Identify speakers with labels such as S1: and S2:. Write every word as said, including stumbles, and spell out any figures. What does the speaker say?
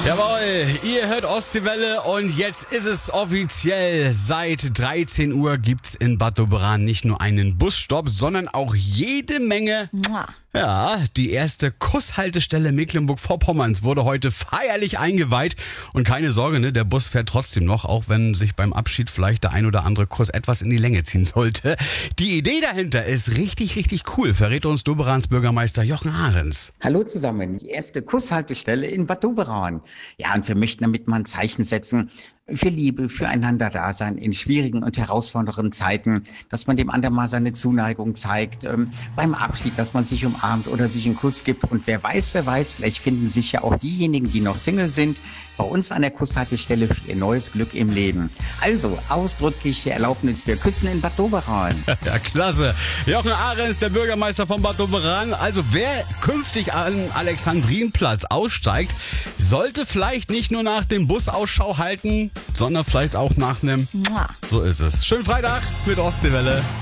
S1: Jawohl, ihr hört Ostseewelle und jetzt ist es offiziell. Seit dreizehn Uhr gibt's in Bad Doberan nicht nur einen Busstopp, sondern auch jede Menge...
S2: Mua.
S1: Ja, die erste Kusshaltestelle Mecklenburg-Vorpommerns wurde heute feierlich eingeweiht. Und keine Sorge, ne, der Bus fährt trotzdem noch, auch wenn sich beim Abschied vielleicht der ein oder andere Kuss etwas in die Länge ziehen sollte. Die Idee dahinter ist richtig, richtig cool, verrät uns Doberans Bürgermeister Jochen Ahrens.
S3: Hallo zusammen, die erste Kusshaltestelle in Bad Doberan. Ja, und wir möchten damit mal ein Zeichen setzen für Liebe, füreinander da sein in schwierigen und herausfordernden Zeiten, dass man dem anderen mal seine Zuneigung zeigt, ähm, beim Abschied, dass man sich umarmt oder sich einen Kuss gibt. Und wer weiß, wer weiß, vielleicht finden sich ja auch diejenigen, die noch Single sind, bei uns an der Kusshaltestelle für ihr neues Glück im Leben. Also ausdrückliche Erlaubnis für Küssen in Bad Doberan.
S1: Ja, klasse. Jochen Ahrens, der Bürgermeister von Bad Doberan. Also wer künftig an Alexandrinplatz aussteigt, sollte vielleicht nicht nur nach dem Bus Ausschau halten, sondern vielleicht auch nach einem...
S2: Mua.
S1: So ist es. Schönen Freitag mit Ostseewelle.